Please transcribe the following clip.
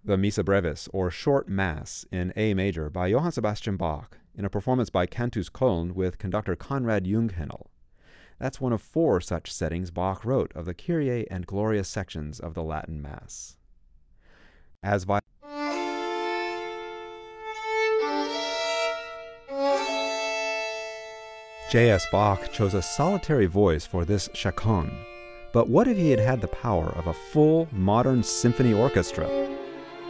the Missa Brevis, or Short Mass, in A major by Johann Sebastian Bach, in a performance by Cantus Köln with conductor Konrad Junghänel. That's one of 4 such settings Bach wrote of the Kyrie and Gloria sections of the Latin Mass. As J.S. Bach chose a solitary voice for this chaconne. But what if he had had the power of a full, modern symphony orchestra?